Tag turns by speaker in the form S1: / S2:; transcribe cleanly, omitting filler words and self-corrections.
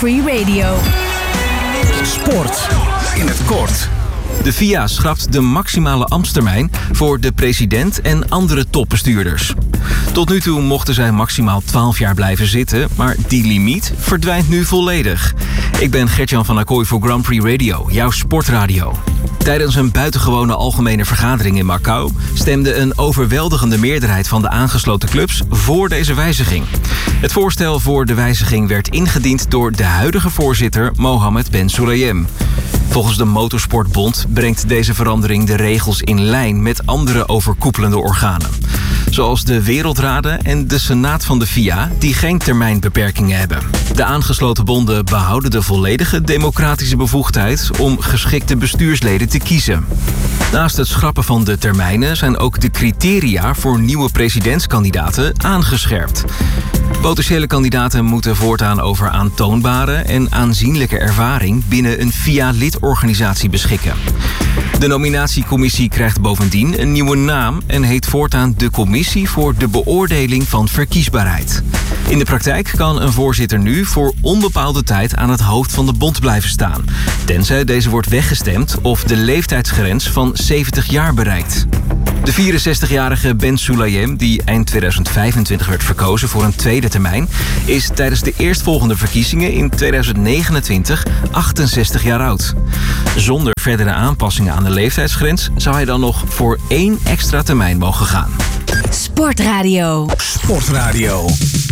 S1: Free Radio.
S2: Sport in het kort.
S3: De FIA schrapt de maximale ambtstermijn voor de president en andere topbestuurders. Tot nu toe mochten zij maximaal 12 jaar blijven zitten, maar die limiet verdwijnt nu volledig. Ik ben Gert-Jan van Acquoy voor Grand Prix Radio, jouw sportradio. Tijdens een buitengewone algemene vergadering in Macau stemde een overweldigende meerderheid van de aangesloten clubs voor deze wijziging. Het voorstel voor de wijziging werd ingediend door de huidige voorzitter Mohammed Ben Sulayem. Volgens de Motorsportbond brengt deze verandering de regels in lijn met andere overkoepelende organen. Zoals de wereldraden en de Senaat van de FIA, die geen termijnbeperkingen hebben. De aangesloten bonden behouden de volledige democratische bevoegdheid om geschikte bestuursleden te kiezen. Naast het schrappen van de termijnen zijn ook de criteria voor nieuwe presidentskandidaten aangescherpt. Potentiële kandidaten moeten voortaan over aantoonbare en aanzienlijke ervaring binnen een FIA-lidorganisatie beschikken. De nominatiecommissie krijgt bovendien een nieuwe naam en heet voortaan de Commissie voor de Beoordeling van Verkiesbaarheid. In de praktijk kan een voorzitter nu voor onbepaalde tijd aan het hoofd van de bond blijven staan, tenzij deze wordt weggestemd of de leeftijdsgrens van 70 jaar bereikt. De 64-jarige Ben Sulayem, die eind 2025 werd verkozen voor een tweede termijn, is tijdens de eerstvolgende verkiezingen in 2029 68 jaar oud. Zonder verdere aanpassingen aan de leeftijdsgrens zou hij dan nog voor 1 extra termijn mogen gaan.
S1: Sportradio.
S2: Sportradio.